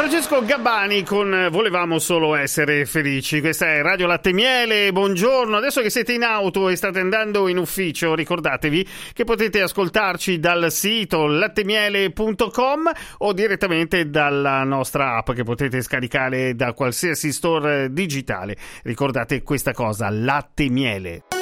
Francesco Gabbani con Volevamo solo essere felici. Questa è Radio Latte Miele, buongiorno. Adesso che siete in auto e state andando in ufficio, ricordatevi che potete ascoltarci dal sito lattemiele.com o direttamente dalla nostra app che potete scaricare da qualsiasi store digitale. Ricordate questa cosa, Latte Miele.